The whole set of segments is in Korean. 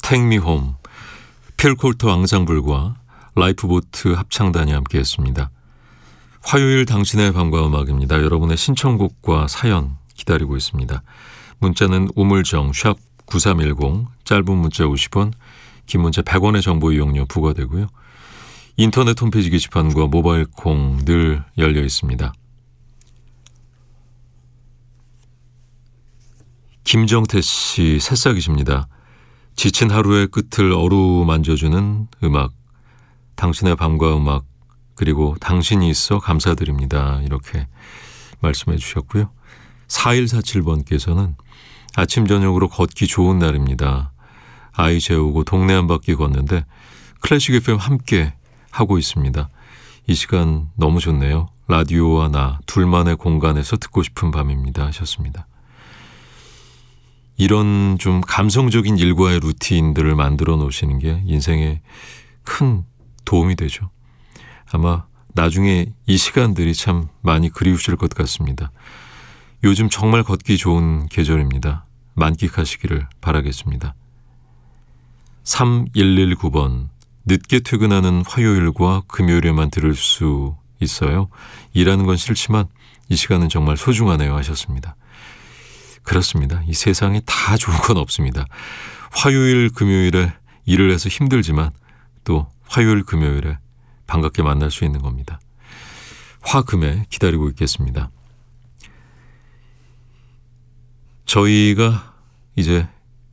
Take Me Home, 필 콜터 앙상블과 라이프보트 합창단이 함께했습니다. 화요일 당신의 밤과 음악입니다. 여러분의 신청곡과 사연 기다리고 있습니다. 문자는 우물정 샵 9310, 짧은 문자 50원, 긴 문자 100원의 정보 이용료 부과되고요. 인터넷 홈페이지 게시판과 모바일 콩 늘 열려 있습니다. 김정태 씨 새싹이십니다. 지친 하루의 끝을 어루만져주는 음악, 당신의 밤과 음악, 그리고 당신이 있어 감사드립니다. 이렇게 말씀해 주셨고요. 4147번께서는 아침 저녁으로 걷기 좋은 날입니다. 아이 재우고 동네 한 바퀴 걷는데 클래식 FM 함께 하고 있습니다. 이 시간 너무 좋네요. 라디오와 나 둘만의 공간에서 듣고 싶은 밤입니다. 하셨습니다. 이런 좀 감성적인 일과의 루틴들을 만들어 놓으시는 게 인생에 큰 도움이 되죠. 아마 나중에 이 시간들이 참 많이 그리우실 것 같습니다. 요즘 정말 걷기 좋은 계절입니다. 만끽하시기를 바라겠습니다. 3119번, 늦게 퇴근하는 화요일과 금요일에만 들을 수 있어요. 일하는 건 싫지만 이 시간은 정말 소중하네요. 하셨습니다. 그렇습니다. 이 세상에 다 좋은 건 없습니다. 화요일, 금요일에 일을 해서 힘들지만 또 화요일, 금요일에 반갑게 만날 수 있는 겁니다. 화금에 기다리고 있겠습니다. 저희가 이제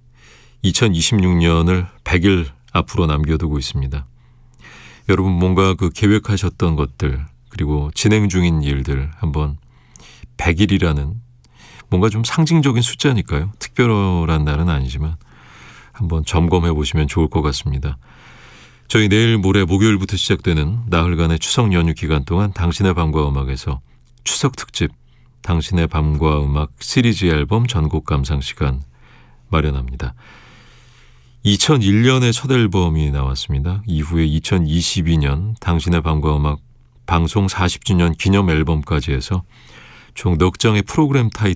2026년을 100일 앞으로 남겨두고 있습니다. 여러분 뭔가 그 계획하셨던 것들 그리고 진행 중인 일들 한번 100일이라는 뭔가 좀 상징적인 숫자니까요. 특별한 날은 아니지만 한번 점검해 보시면 좋을 것 같습니다. 저희 내일 모레 목요일부터 시작되는 나흘간의 추석 연휴 기간 동안 당신의 밤과 음악에서 추석 특집 당신의 밤과 음악 시리즈 앨범 전곡 감상 시간 마련합니다. 2001년에 첫 앨범이 나왔습니다. 이후에 2022년 당신의 밤과 음악 방송 40주년 기념 앨범까지 해서 총 넉 장의 프로그램 타이틀